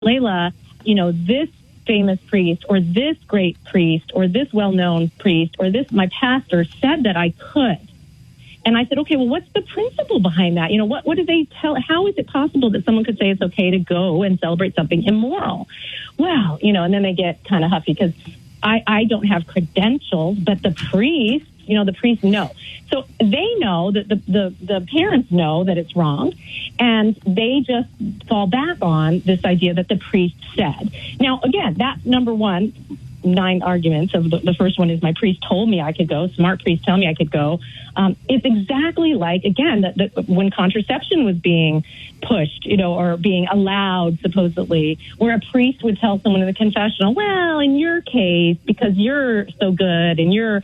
Layla, this famous priest or this great priest or this well-known priest or this, my pastor said that I could. And I said, okay, well, what's the principle behind that? What do they tell? How is it possible that someone could say it's okay to go and celebrate something immoral? Well, and then they get kind of huffy because I don't have credentials, but the priests know. So they know that the parents know that it's wrong, and they just fall back on this idea that the priest said. Now, again, that's number one. 9 arguments of the first one is my priest told me I could go. Smart priests tell me I could go. It's exactly like, again, that when contraception was being pushed, or being allowed, supposedly, where a priest would tell someone in the confessional, well, in your case, because you're so good and you're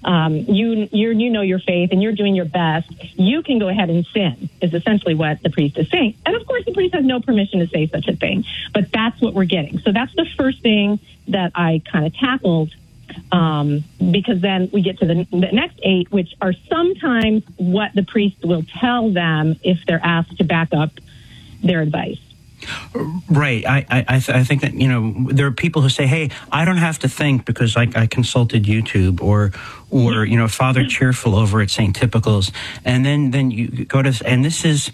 you know your faith and you're doing your best, you can go ahead and sin, is essentially what the priest is saying. And of course, the priest has no permission to say such a thing, but that's what we're getting. So that's the first thing that I kind of tackled, because then we get to the next 8, which are sometimes what the priest will tell them if they're asked to back up their advice. Right. I think that, there are people who say, hey, I don't have to think because I consulted YouTube or Father Cheerful over at St. Typical's. And then you go to, and this is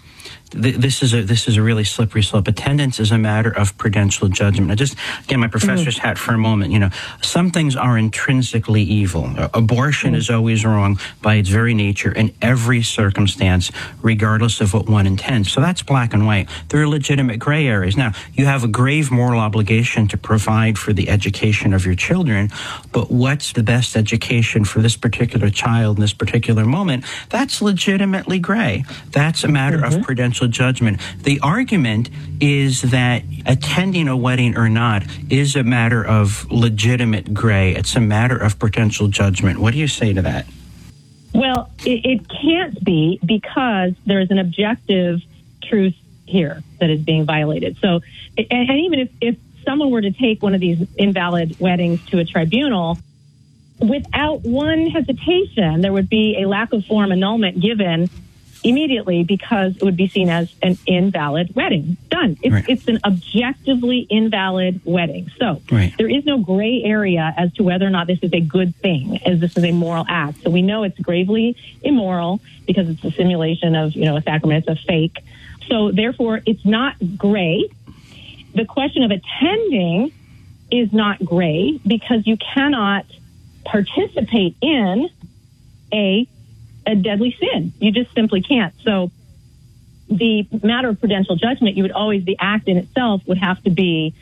a really slippery slope. Attendance is a matter of prudential judgment. I just, again, my professor's hat for a moment, some things are intrinsically evil. Abortion is always wrong by its very nature in every circumstance, regardless of what one intends. So that's black and white. There are legitimate gray areas. Now, you have a grave moral obligation to provide for the education of your children, but what's the best education for this particular child in this particular moment? That's legitimately gray. That's a matter of prudential judgment. The argument is that attending a wedding or not is a matter of legitimate gray. It's a matter of potential judgment. What do you say to that? Well, it can't be, because there is an objective truth here that is being violated. So, and even if someone were to take one of these invalid weddings to a tribunal, without one hesitation, there would be a lack of form annulment given immediately, because it would be seen as an invalid wedding. Done. It's an objectively invalid wedding. So there is no gray area as to whether or not this is a good thing, as this is a moral act. So we know it's gravely immoral because it's a simulation of, a sacrament. It's a fake. So therefore, it's not gray. The question of attending is not gray, because you cannot participate in a deadly sin. You just simply can't. So the matter of prudential judgment, the act in itself would have to be,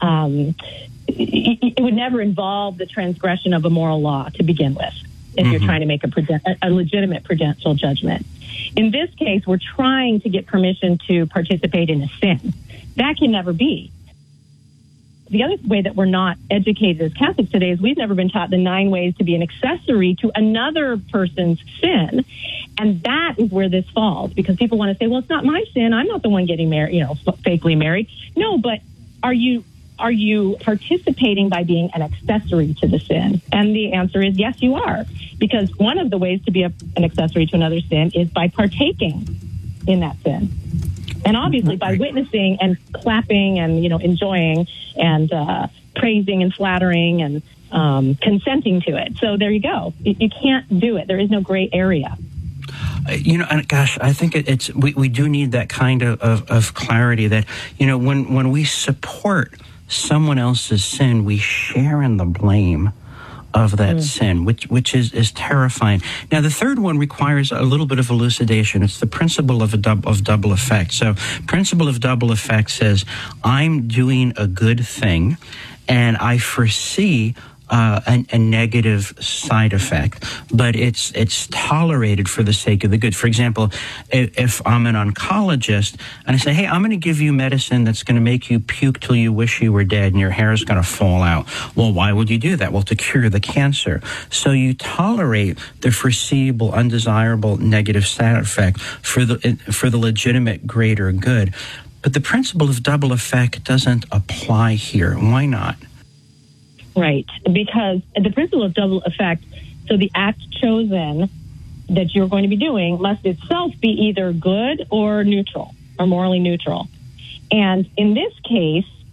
it would never involve the transgression of a moral law to begin with, if you're trying to make a legitimate prudential judgment. In this case, we're trying to get permission to participate in a sin. That can never be. The other way that we're not educated as Catholics today is we've never been taught the 9 ways to be an accessory to another person's sin. And that is where this falls, because people want to say, well, it's not my sin. I'm not the one getting married, fakely married. No, but are you participating by being an accessory to the sin? And the answer is yes, you are. Because one of the ways to be an accessory to another sin is by partaking in that sin. And obviously by witnessing and clapping and, enjoying and praising and flattering and consenting to it. So there you go. You can't do it. There is no gray area. And gosh, I think we do need that kind of clarity that, when we support someone else's sin, we share in the blame of that sin, which is terrifying. Now, the third one requires a little bit of elucidation. It's the principle of double effect. So, principle of double effect says, I'm doing a good thing, and I foresee a negative side effect, but it's tolerated for the sake of the good. For example, if I'm an oncologist and I say, hey, I'm going to give you medicine that's going to make you puke till you wish you were dead and your hair is going to fall out. Well, why would you do that? Well, to cure the cancer. So you tolerate the foreseeable, undesirable negative side effect for the legitimate greater good. But the principle of double effect doesn't apply here. Why not? Right, because the principle of double effect, so the act chosen that you're going to be doing must itself be either good or neutral, or morally neutral. And in this case,